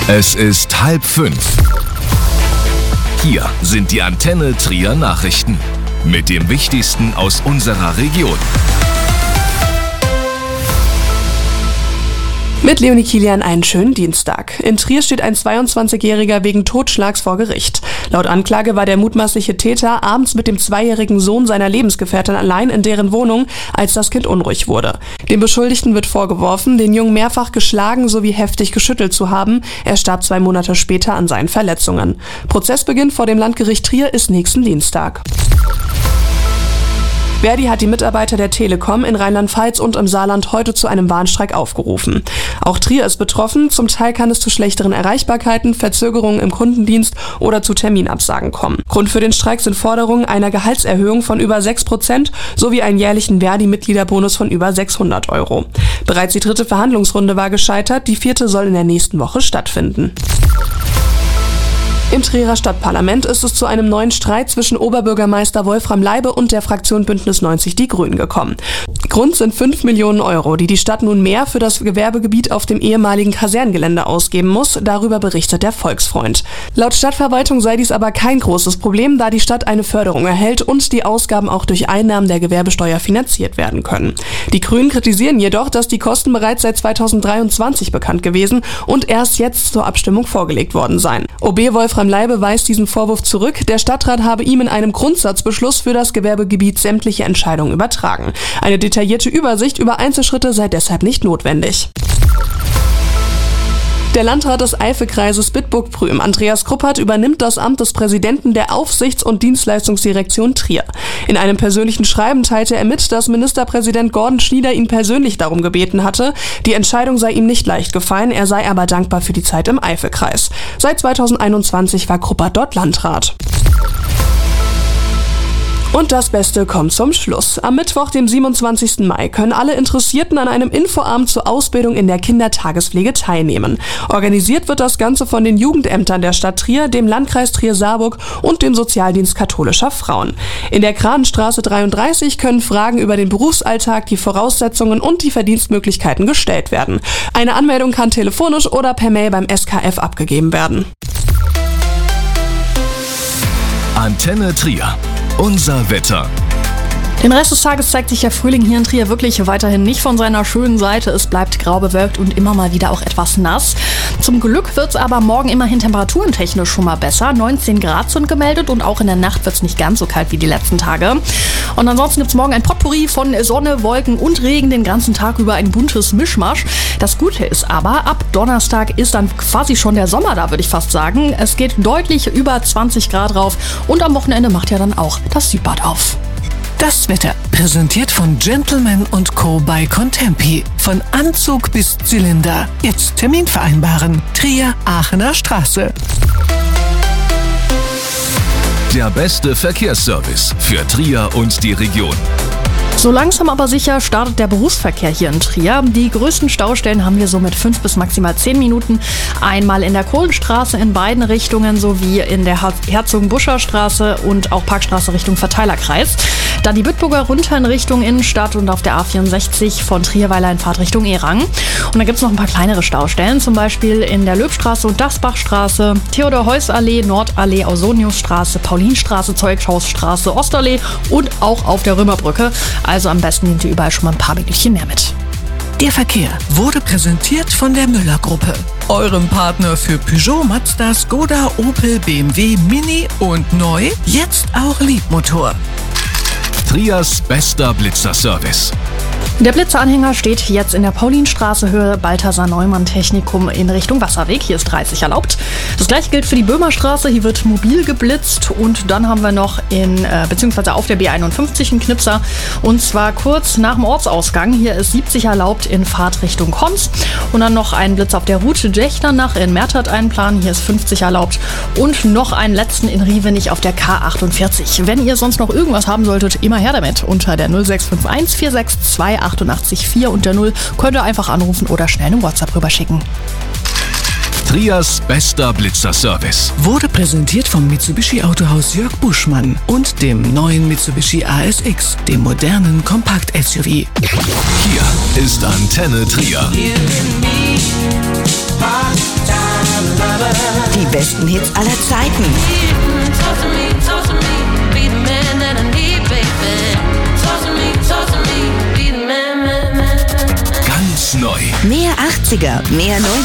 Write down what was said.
Es ist 4:30. Hier sind die Antenne Trier Nachrichten mit dem Wichtigsten aus unserer Region. Mit Leonie Kilian einen schönen Dienstag. In Trier steht ein 22-Jähriger wegen Totschlags vor Gericht. Laut Anklage war der mutmaßliche Täter abends mit dem 2-jährigen Sohn seiner Lebensgefährtin allein in deren Wohnung, als das Kind unruhig wurde. Dem Beschuldigten wird vorgeworfen, den Jungen mehrfach geschlagen sowie heftig geschüttelt zu haben. Er starb 2 Monate später an seinen Verletzungen. Prozessbeginn vor dem Landgericht Trier ist nächsten Dienstag. Verdi hat die Mitarbeiter der Telekom in Rheinland-Pfalz und im Saarland heute zu einem Warnstreik aufgerufen. Auch Trier ist betroffen. Zum Teil kann es zu schlechteren Erreichbarkeiten, Verzögerungen im Kundendienst oder zu Terminabsagen kommen. Grund für den Streik sind Forderungen einer Gehaltserhöhung von über 6% sowie einen jährlichen Verdi-Mitgliederbonus von über 600 €. Bereits die 3. Verhandlungsrunde war gescheitert, die 4. soll in der nächsten Woche stattfinden. Im Trierer Stadtparlament ist es zu einem neuen Streit zwischen Oberbürgermeister Wolfram Leibe und der Fraktion Bündnis 90 Die Grünen gekommen. Grund sind 5 Millionen €, die die Stadt nun mehr für das Gewerbegebiet auf dem ehemaligen Kaserngelände ausgeben muss. Darüber berichtet der Volksfreund. Laut Stadtverwaltung sei dies aber kein großes Problem, da die Stadt eine Förderung erhält und die Ausgaben auch durch Einnahmen der Gewerbesteuer finanziert werden können. Die Grünen kritisieren jedoch, dass die Kosten bereits seit 2023 bekannt gewesen und erst jetzt zur Abstimmung vorgelegt worden seien. OB Wolfram Leibe weist diesen Vorwurf zurück. Der Stadtrat habe ihm in einem Grundsatzbeschluss für das Gewerbegebiet sämtliche Entscheidungen übertragen. Eine detaillierte Übersicht über Einzelschritte sei deshalb nicht notwendig. Der Landrat des Eifelkreises Bitburg-Prüm, Andreas Kruppert, übernimmt das Amt des Präsidenten der Aufsichts- und Dienstleistungsdirektion Trier. In einem persönlichen Schreiben teilte er mit, dass Ministerpräsident Gordon Schnieder ihn persönlich darum gebeten hatte. Die Entscheidung sei ihm nicht leicht gefallen, er sei aber dankbar für die Zeit im Eifelkreis. Seit 2021 war Kruppert dort Landrat. Und das Beste kommt zum Schluss. Am Mittwoch, dem 27. Mai, können alle Interessierten an einem Infoabend zur Ausbildung in der Kindertagespflege teilnehmen. Organisiert wird das Ganze von den Jugendämtern der Stadt Trier, dem Landkreis Trier-Saarburg und dem Sozialdienst katholischer Frauen. In der Kranenstraße 33 können Fragen über den Berufsalltag, die Voraussetzungen und die Verdienstmöglichkeiten gestellt werden. Eine Anmeldung kann telefonisch oder per Mail beim SKF abgegeben werden. Antenne Trier. Unser Wetter. Den Rest des Tages zeigt sich der Frühling hier in Trier wirklich weiterhin nicht von seiner schönen Seite. Es bleibt grau bewölkt und immer mal wieder auch etwas nass. Zum Glück wird es aber morgen immerhin temperatурentechnisch schon mal besser. 19 Grad sind gemeldet und auch in der Nacht wird es nicht ganz so kalt wie die letzten Tage. Und ansonsten gibt es morgen ein Potpourri von Sonne, Wolken und Regen den ganzen Tag über, ein buntes Mischmasch. Das Gute ist aber, ab Donnerstag ist dann quasi schon der Sommer da, würde ich fast sagen. Es geht deutlich über 20 Grad rauf und am Wochenende macht ja dann auch das Südbad auf. Das Wetter, präsentiert von Gentleman & Co. bei Contempi. Von Anzug bis Zylinder. Jetzt Termin vereinbaren. Trier, Aachener Straße. Der beste Verkehrsservice für Trier und die Region. So langsam aber sicher startet der Berufsverkehr hier in Trier. Die größten Staustellen haben wir so mit 5 bis maximal 10 Minuten. Einmal in der Kohlenstraße in beiden Richtungen sowie in der Herzogenbuscher Straße und auch Parkstraße Richtung Verteilerkreis. Dann die Bitburger runter in Richtung Innenstadt und auf der A64 von Trierweiler in Fahrtrichtung Erang. Und da gibt es noch ein paar kleinere Staustellen, zum Beispiel in der Löbstraße und Dasbachstraße, Theodor-Heuss-Allee, Nordallee, Ausoniusstraße, Paulinstraße, Zeughausstraße, Osterallee und auch auf der Römerbrücke. Also am besten nehmt ihr überall schon mal ein paar Minütchen mehr mit. Der Verkehr wurde präsentiert von der Müller-Gruppe. Eurem Partner für Peugeot, Mazda, Skoda, Opel, BMW, Mini und neu, jetzt auch Liebmotor. Triers bester Blitzerservice. Der Blitzeranhänger steht jetzt in der Paulinstraße, Höhe Balthasar-Neumann-Technikum in Richtung Wasserweg. Hier ist 30 erlaubt. Das gleiche gilt für die Böhmerstraße. Hier wird mobil geblitzt. Und dann haben wir noch beziehungsweise auf der B51 einen Knipser. Und zwar kurz nach dem Ortsausgang. Hier ist 70 erlaubt in Fahrtrichtung Konz. Und dann noch einen Blitz auf der Route Dächternach in Mertert einplanen. Hier ist 50 erlaubt. Und noch einen letzten in Rievenich auf der K48. Wenn ihr sonst noch irgendwas haben solltet, immer her damit. Unter der 0651 462 88 und der 0 könnt ihr einfach anrufen oder schnell eine WhatsApp rüberschicken. Triers bester Blitzerservice wurde präsentiert vom Mitsubishi Autohaus Jörg Buschmann und dem neuen Mitsubishi ASX, dem modernen Kompakt-SUV. Hier ist Antenne Trier. besten Hits aller Zeiten. Ganz neu. Mehr 80er, mehr 90er.